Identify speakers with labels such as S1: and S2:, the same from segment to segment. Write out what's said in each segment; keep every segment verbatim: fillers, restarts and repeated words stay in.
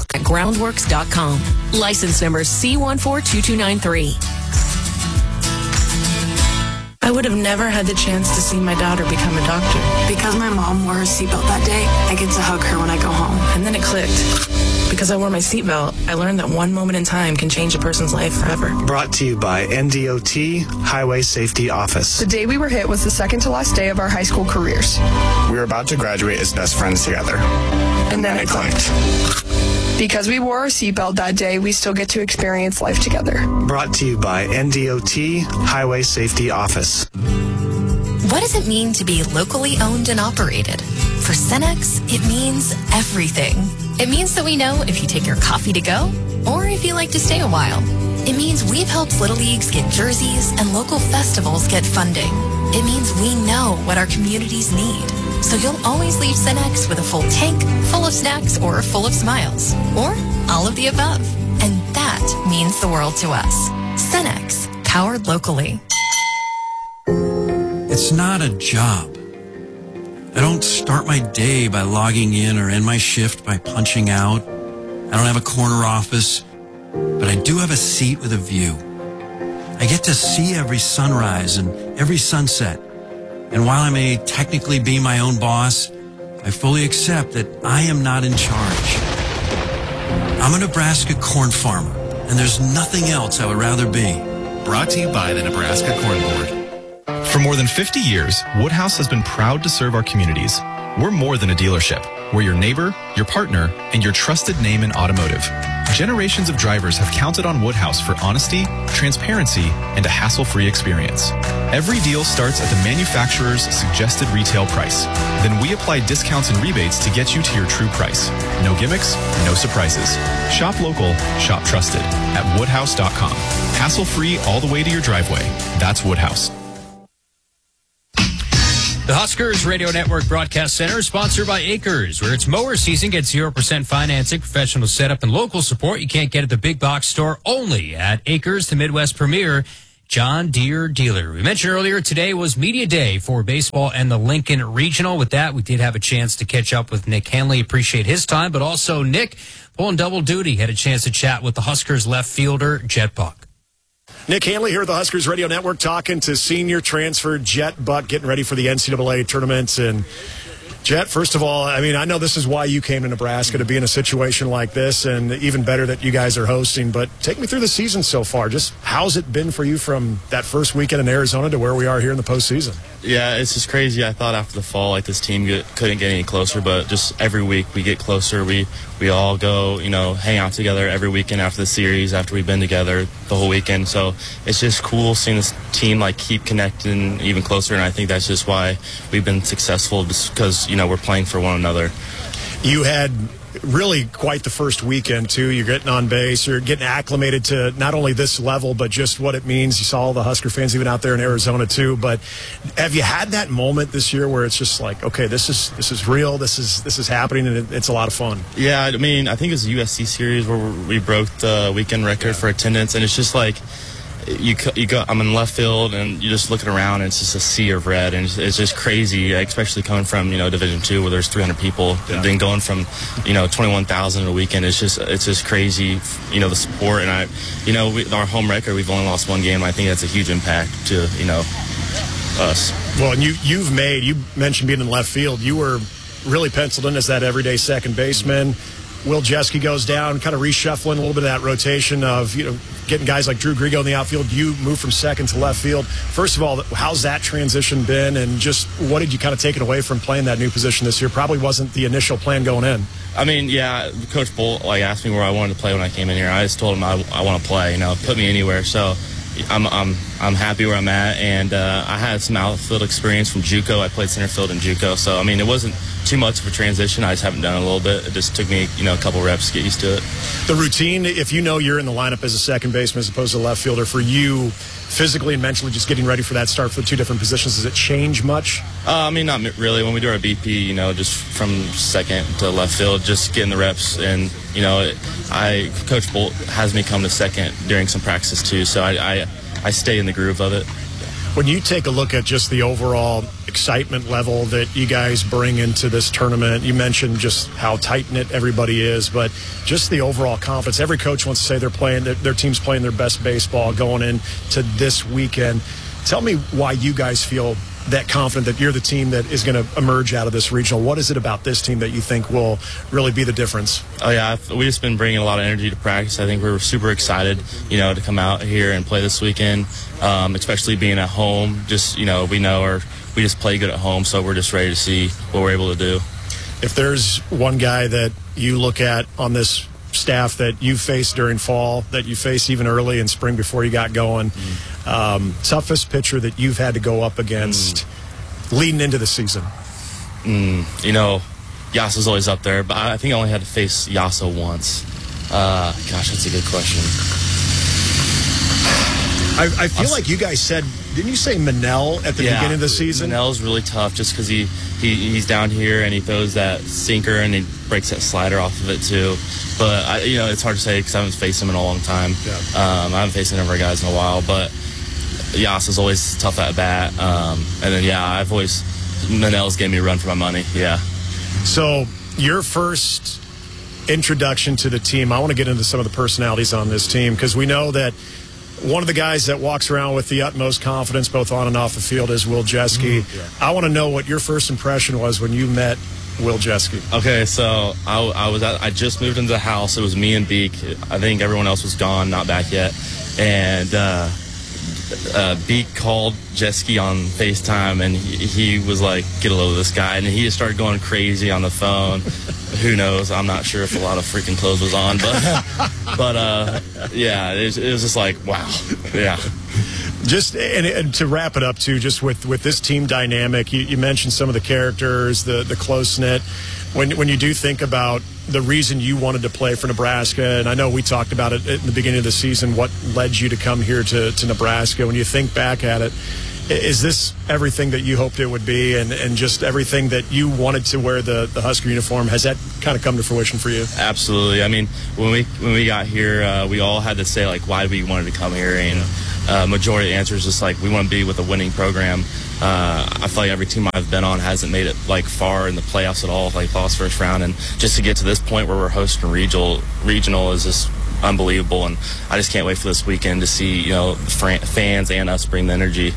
S1: at groundworks dot com. License number C one four two two nine three.
S2: I would have never had the chance to see my daughter become a doctor.
S3: Because my mom wore her seatbelt that day, I get to hug her when I go home.
S2: And then it clicked. Because I wore my seatbelt, I learned that one moment in time can change a person's life forever.
S4: Brought to you by N D O T Highway Safety Office.
S5: The day we were hit was the second to last day of our high school careers.
S4: We were about to graduate as best friends together.
S5: And, and then, then it clicked.
S4: clicked.
S5: Because we wore our seatbelt that day, we still get to experience life together.
S4: Brought to you by N D O T Highway Safety Office.
S1: What does it mean to be locally owned and operated? For Cenex, it means everything. It means that we know if you take your coffee to go or if you like to stay a while. It means we've helped Little Leagues get jerseys and local festivals get funding. It means we know what our communities need. So you'll always leave Cenex with a full tank, full of snacks, or full of smiles. Or all of the above. And that means the world to us. Cenex, powered locally.
S6: It's not a job. I don't start my day by logging in or end my shift by punching out. I don't have a corner office, but I do have a seat with a view. I get to see every sunrise and every sunset. And while I may technically be my own boss, I fully accept that I am not in charge. I'm a Nebraska corn farmer, and there's nothing else I would rather be.
S7: Brought to you by the Nebraska Corn Board. For more than fifty years, Woodhouse has been proud to serve our communities. We're more than a dealership. We're your neighbor, your partner, and your trusted name in automotive. Generations of drivers have counted on Woodhouse for honesty, transparency, and a hassle-free experience. Every deal starts at the manufacturer's suggested retail price. Then we apply discounts and rebates to get you to your true price. No gimmicks, no surprises. Shop local, shop trusted at woodhouse dot com. Hassle-free all the way to your driveway. That's Woodhouse.
S8: The Huskers Radio Network Broadcast Center is sponsored by Acres, where it's mower season. Get zero percent financing, professional setup, and local support you can't get at the big box store, only at Acres, the Midwest premier John Deere dealer. We mentioned earlier today was Media Day for baseball and the Lincoln Regional. With that, we did have a chance to catch up with Nick Hanley. Appreciate his time, but also Nick, pulling double duty, had a chance to chat with the Huskers left fielder, Jet Buck.
S9: Nick Hanley here at the Huskers Radio Network talking to senior transfer Jet Buck, getting ready for the N C double A tournament. And Jet, first of all, I mean, I know this is why you came to Nebraska, to be in a situation like this, and even better that you guys are hosting. But take me through the season so far. Just how's it been for you from that first weekend in Arizona to where we are here in the postseason?
S10: Yeah, it's just crazy. I thought after the fall, like, this team get, couldn't get any closer, but just every week we get closer. We we all go, you know, hang out together every weekend after the series, after we've been together the whole weekend. So it's just cool seeing this team, like, keep connecting even closer, and I think that's just why we've been successful, just because, you know, we're playing for one another.
S9: You had really quite the first weekend, too. You're getting on base. You're getting acclimated to not only this level, but just what it means. You saw all the Husker fans even out there in Arizona, too. But have you had that moment this year where it's just like, okay, this is this is real, this is this is happening, and it, it's a lot of fun?
S10: Yeah, I mean, I think it was the U S C series where we broke the weekend record yeah. for attendance, and it's just like, You, you go. I'm in left field, and you're just looking around, and it's just a sea of red, and it's, it's just crazy, especially coming from, you know, Division Two, where there's three hundred people, yeah. and then going from, you know, twenty-one thousand a weekend. It's just, it's just crazy, you know, the support, and I, you know, we, our home record, we've only lost one game. I think that's a huge impact to, you know, us.
S9: Well, and you, you've made. You mentioned being in left field. You were really penciled in as that everyday second baseman. Will Jeske goes down, kind of reshuffling a little bit of that rotation of, you know, getting guys like Drew Grigo in the outfield. You move from second to left field. First of all, how's that transition been, and just what did you kind of take it away from playing that new position this year? Probably wasn't the initial plan going in.
S10: I mean, yeah, Coach Bolt, like, asked me where I wanted to play when I came in here. I just told him I, I want to play, you know, put me anywhere. So I'm I'm I'm happy where I'm at, and uh, I had some outfield experience from JUCO. I played center field in JUCO, so I mean, it wasn't too much of a transition. I just haven't done it a little bit. It just took me, you know, a couple reps to get used to it.
S9: The routine, if you know you're in the lineup as a second baseman as opposed to a left fielder, for you, physically and mentally, just getting ready for that start for the two different positions, does it change much?
S10: Uh, I mean, not really. When we do our B P, you know, just from second to left field, just getting the reps, and you know, I Coach Bolt has me come to second during some practices too, so I I, I stay in the groove of it.
S9: When you take a look at just the overall excitement level that you guys bring into this tournament, you mentioned just how tight-knit everybody is, but just the overall confidence. Every coach wants to say they're playing, their, their team's playing their best baseball going into this weekend. Tell me why you guys feel that confident that you're the team that is going to emerge out of this regional. What is it about this team that you think will really be the difference?
S10: Oh, yeah, we've just been bringing a lot of energy to practice. I think we were super excited, you know, to come out here and play this weekend, um, especially being at home. Just, you know, we know our, we just play good at home, so we're just ready to see what we're able to do.
S9: If there's one guy that you look at on this staff that you faced during fall, that you faced even early in spring before you got going, mm. um, toughest pitcher that you've had to go up against mm. leading into the season?
S10: Mm, you know, Yasa's always up there, but I think I only had to face Yasa once. Uh, gosh, that's a good question.
S9: I, I feel I'll, like you guys said, didn't you say Manel at the yeah, beginning of the season?
S10: Manel's really tough just because he, he, he's down here and he throws that sinker and he breaks that slider off of it too. But, I, you know, it's hard to say because I haven't faced him in a long time. Yeah. Um, I haven't faced any of our guys in a while, but Yasa's always tough at bat. Um, and then, yeah, I've always, Manel's gave me a run for my money, yeah.
S9: So, your first introduction to the team, I want to get into some of the personalities on this team because we know that one of the guys that walks around with the utmost confidence both on and off the field is Will Jeske. Mm, yeah. I want to know what your first impression was when you met Will Jeske.
S10: Okay, so I, I was at, I just moved into the house. It was me and Beak. I think everyone else was gone, not back yet. And uh, uh, Beak called Jeske on FaceTime, and he, he was like, "Get a load of this guy," and he just started going crazy on the phone. Who knows? I'm not sure if a lot of freaking clothes was on, but but uh, yeah, it was, it was just like, wow, yeah.
S9: Just and, and to wrap it up too, just with, with this team dynamic, you, you mentioned some of the characters, the the close knit. When when you do think about the reason you wanted to play for Nebraska, and I know we talked about it in the beginning of the season, what led you to come here to, to Nebraska? When you think back at it, is this everything that you hoped it would be, and, and just everything that you wanted to wear the, the Husker uniform? Has that kind of come to fruition for you?
S10: Absolutely. I mean, when we when we got here, uh, we all had to say, like, why we wanted to come here, and uh, majority of the answer is just, like, we want to be with a winning program. Uh, I feel like every team I've been on hasn't made it, like, far in the playoffs at all, like, lost first round, and just to get to this point where we're hosting regional, regional is just unbelievable, and I just can't wait for this weekend to see, you know, fans and us bring the energy.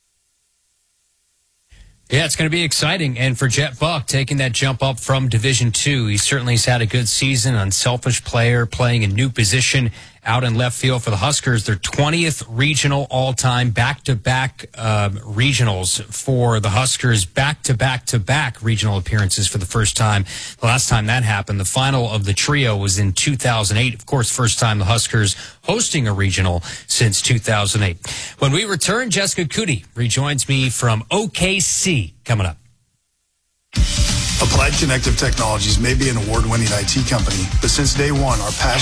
S8: Yeah, it's going to be exciting. And for Jet Buck, taking that jump up from Division Two, he certainly has had a good season. Unselfish player, playing a new position out in left field for the Huskers. Their twentieth regional all-time, back-to-back uh, regionals for the Huskers, back-to-back-to-back regional appearances for the first time. The last time that happened, the final of the trio was in two thousand eight. Of course, first time the Huskers hosting a regional since two thousand eight. When we return, Jessica Cootie rejoins me from O K C coming up.
S11: Applied Connective Technologies may be an award-winning I T company, but since day one, our passion